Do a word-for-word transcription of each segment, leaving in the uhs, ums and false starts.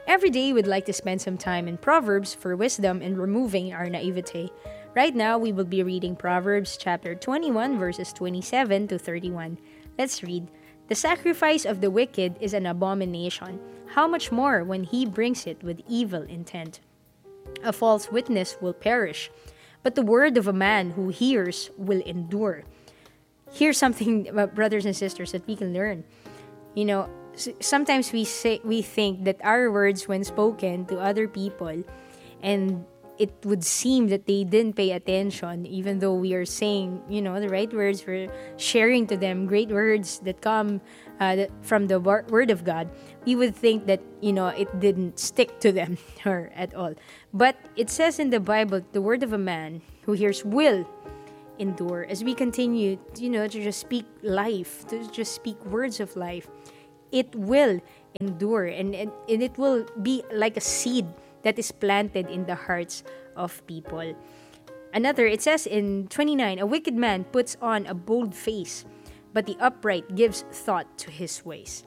Every day, we'd like to spend some time in Proverbs for wisdom and removing our naivete. Right now, we will be reading Proverbs chapter twenty-one, verses twenty-seven to thirty-one. Let's read. The sacrifice of the wicked is an abomination. How much more when he brings it with evil intent? A false witness will perish, but the word of a man who hears will endure. Here's something, uh, brothers and sisters, that we can learn. You know, sometimes we say we think that our words, when spoken to other people, and it would seem that they didn't pay attention, even though we are saying, you know, the right words, we're sharing to them great words that come uh, from the word of God. We would think that, you know, it didn't stick to them or at all. But it says in the Bible, the word of a man who hears will endure. As we continue, you know, to just speak life, to just speak words of life, it will endure, and, and, and it will be like a seed that is planted in the hearts of people. Another, it says in twenty-nine, a wicked man puts on a bold face, but the upright gives thought to his ways.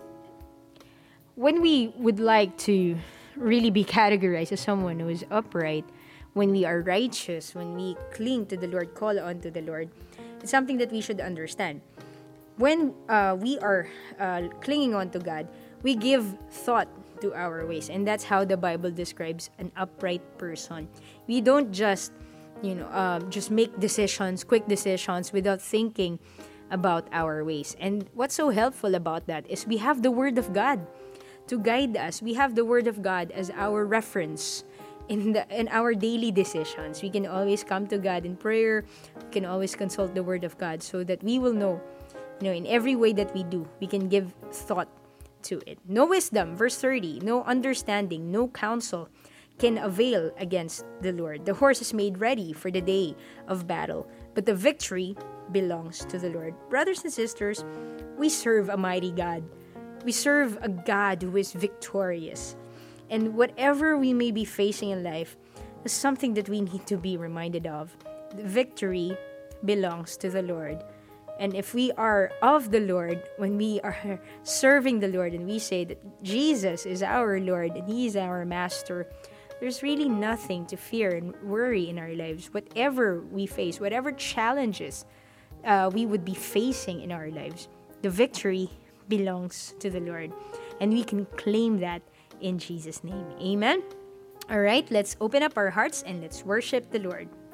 When we would like to really be categorized as someone who is upright, when we are righteous, when we cling to the Lord, call on to the Lord, it's something that we should understand. When uh, we are uh, clinging on to God, we give thought to our ways. And that's how the Bible describes an upright person. We don't just, you know, um, just make decisions, quick decisions without thinking about our ways. And what's so helpful about that is we have the Word of God to guide us. We have the Word of God as our reference in the in our daily decisions. We can always come to God in prayer. We can always consult the Word of God so that we will know, you know, in every way that we do, we can give thought to it. No wisdom, verse thirty, no understanding, no counsel can avail against the Lord. The horse is made ready for the day of battle, but the victory belongs to the Lord. Brothers and sisters, we serve a mighty God. We serve a God who is victorious. And whatever we may be facing in life is something that we need to be reminded of. The victory belongs to the Lord. And if we are of the Lord, when we are serving the Lord and we say that Jesus is our Lord and He is our Master, there's really nothing to fear and worry in our lives. Whatever we face, whatever challenges uh, we would be facing in our lives, the victory belongs to the Lord. And we can claim that in Jesus' name. Amen. All right, let's open up our hearts and let's worship the Lord.